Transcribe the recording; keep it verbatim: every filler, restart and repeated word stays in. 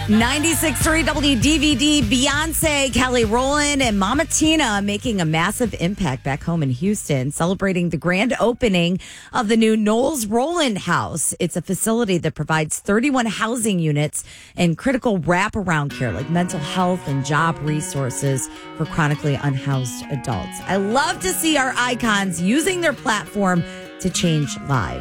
ninety-six point three W D V D, Beyonce, Kelly Rowland, and Mama Tina making a massive impact back home in Houston, celebrating the grand opening of the new Knowles Rowland House. It's a facility that provides thirty-one housing units and critical wraparound care like mental health and job resources for chronically unhoused adults. I love to see our icons using their platform to change lives.